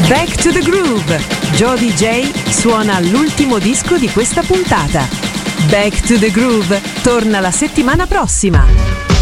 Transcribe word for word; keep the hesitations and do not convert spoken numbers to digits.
Back to the Groove. Joe D J suona l'ultimo disco di questa puntata. Back to the Groove torna la settimana prossima.